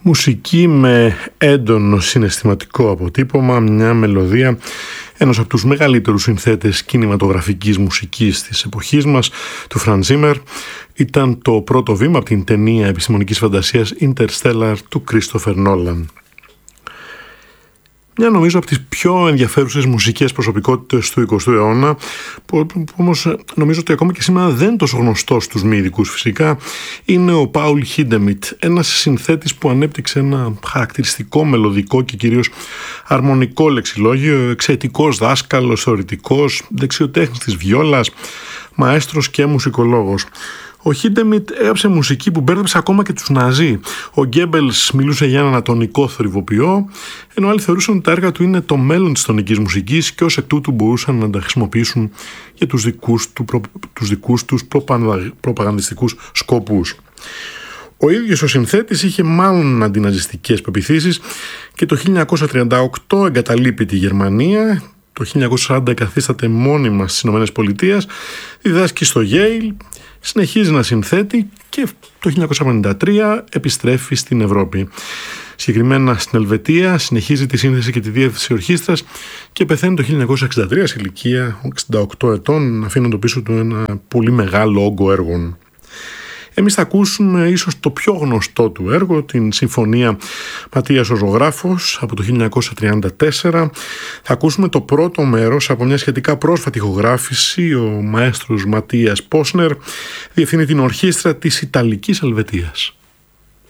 Μουσική με έντονο συναισθηματικό αποτύπωμα, μια μελωδία, ένας από τους μεγαλύτερους συνθέτες κινηματογραφικής μουσικής της εποχής μας, του Φραντ Ζίμερ, ήταν το πρώτο βήμα από την ταινία επιστημονικής φαντασίας Interstellar του Κρίστοφερ Νόλαν. Μια νομίζω από τις πιο ενδιαφέρουσες μουσικές προσωπικότητες του 20ου αιώνα, που όμως νομίζω ότι ακόμα και σήμερα δεν είναι τόσο γνωστός στους μη ειδικούς φυσικά, είναι ο Πάουλ Χίντεμιτ, ένας συνθέτης που ανέπτυξε ένα χαρακτηριστικό μελωδικό και κυρίως αρμονικό λεξιλόγιο, εξαιρετικός δάσκαλος, θεωρητικός, δεξιοτέχνης της βιόλας, μαέστρος και μουσικολόγος. Ο Χίντεμιτ έγραψε μουσική που μπέρδεψε ακόμα και τους Ναζί. Ο Γκέμπελς μιλούσε για έναν ατονικό θορυβοποιό, ενώ άλλοι θεωρούσαν ότι τα έργα του είναι το μέλλον της τονικής μουσικής και ως εκ τούτου μπορούσαν να τα χρησιμοποιήσουν για τους δικούς τους προπαγανδιστικούς σκοπούς. Ο ίδιος ο συνθέτης είχε μάλλον αντιναζιστικές πεποιθήσεις και το 1938 εγκαταλείπει τη Γερμανία. Το 1940 καθίσταται μόνιμα στις ΗΠΑ, διδάσκει στο Yale, συνεχίζει να συνθέτει και το 1953 επιστρέφει στην Ευρώπη. Συγκεκριμένα στην Ελβετία, συνεχίζει τη σύνθεση και τη διεύθυνση ορχήστρας και πεθαίνει το 1963 σε ηλικία 68 ετών, αφήνοντας πίσω του ένα πολύ μεγάλο όγκο έργων. Εμείς θα ακούσουμε ίσως το πιο γνωστό του έργο, την Συμφωνία Ματίας ο Ζωγράφος από το 1934. Θα ακούσουμε το πρώτο μέρος από μια σχετικά πρόσφατη ηχογράφηση. Ο μαέστρος Ματίας Πόσνερ διευθύνει την ορχήστρα της Ιταλικής Ελβετίας.